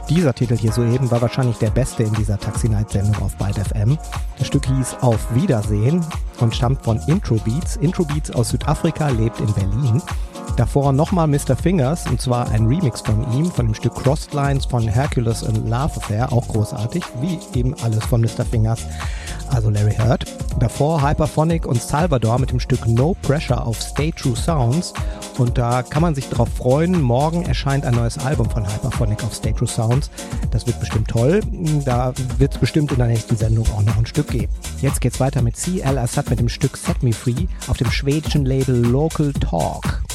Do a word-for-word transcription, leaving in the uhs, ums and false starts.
Dieser Titel hier soeben war wahrscheinlich der beste in dieser Taxi Night Sendung auf Byte F M. Das Stück hieß Auf Wiedersehen und stammt von Intro Beats. Intro Beats aus Südafrika, lebt in Berlin. Davor nochmal Mister Fingers, und zwar ein Remix von ihm, von dem Stück Crossed Lines von Hercules and Love Affair, auch großartig, wie eben alles von Mister Fingers, also Larry Heard. Davor Hyperphonic und Salvador mit dem Stück No Pressure auf Stay True Sounds, und da kann man sich drauf freuen, morgen erscheint ein neues Album von Hyperphonic auf Stay True Sounds. Das wird bestimmt toll, da wird es bestimmt in der nächsten Sendung auch noch ein Stück geben. Jetzt geht's weiter mit C L Assad mit dem Stück Set Me Free auf dem schwedischen Label Local Talk.